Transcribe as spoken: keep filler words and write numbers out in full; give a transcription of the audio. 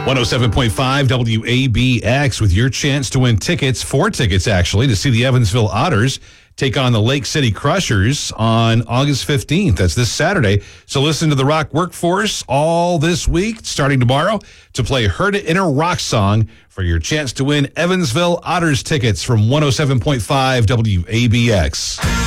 one oh seven point five W A B X with your chance to win tickets, four tickets actually, to see the Evansville Otters take on the Lake City Crushers on August fifteenth. That's this Saturday. So listen to the Rock Workforce all this week, starting tomorrow, to play Heard It in a Rock Song for your chance to win Evansville Otters tickets from one oh seven point five W A B X.